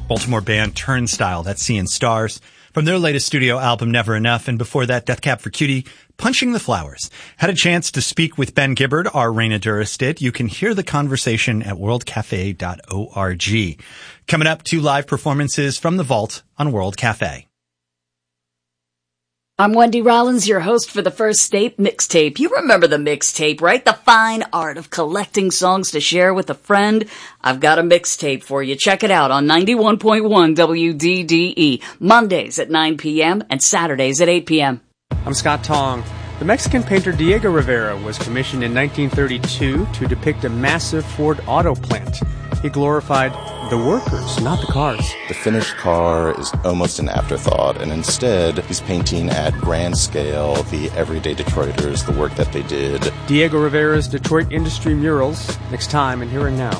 Baltimore band Turnstile, that's Seeing Stars, from their latest studio album, Never Enough, and before that, Death Cab for Cutie, Punching the Flowers. Had a chance to speak with Ben Gibbard, our Raina Duras did. You can hear the conversation at worldcafe.org. Coming up, 2 live performances from the Vault on World Cafe. I'm Wendy Rollins, your host for the First State Mixtape. You remember the mixtape, right? The fine art of collecting songs to share with a friend. I've got a mixtape for you. Check it out on 91.1 WDDE, Mondays at 9 p.m. and Saturdays at 8 p.m. I'm Scott Tong. The Mexican painter Diego Rivera was commissioned in 1932 to depict a massive Ford auto plant. He glorified the workers, not the cars. The finished car is almost an afterthought, and instead he's painting at grand scale the everyday Detroiters, the work that they did. Diego Rivera's Detroit Industry Murals, next time in Here and Now.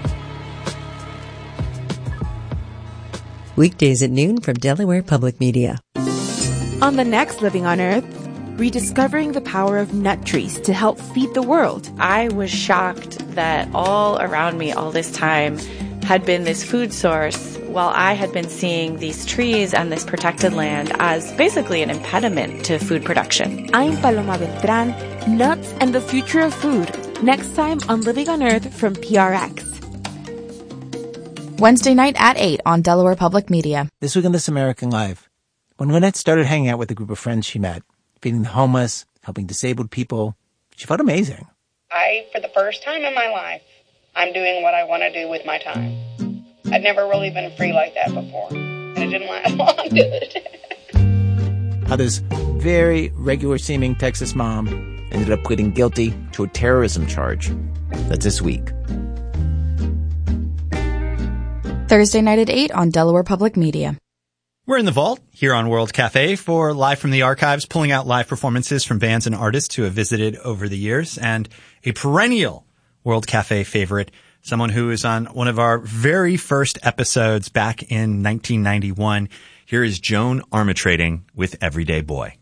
Weekdays at noon from Delaware Public Media. On the next Living on Earth, rediscovering the power of nut trees to help feed the world. I was shocked that all around me all this time had been this food source, while I had been seeing these trees and this protected land as basically an impediment to food production. I'm Paloma Beltran, nuts and the future of food. Next time on Living on Earth from PRX. Wednesday night at 8 on Delaware Public Media. This week on This American Life, when Lynette started hanging out with a group of friends she met, feeding the homeless, helping disabled people, she felt amazing. For the first time in my life, I'm doing what I want to do with my time. I'd never really been free like that before, and it didn't last long, did it? How this very regular-seeming Texas mom ended up pleading guilty to a terrorism charge. That's this week. Thursday night at 8 on Delaware Public Media. We're in the Vault here on World Cafe for Live from the Archives, pulling out live performances from bands and artists who have visited over the years, and a perennial World Cafe favorite, someone who is on one of our very first episodes back in 1991. Here is Joan Armatrading with Everyday Boy.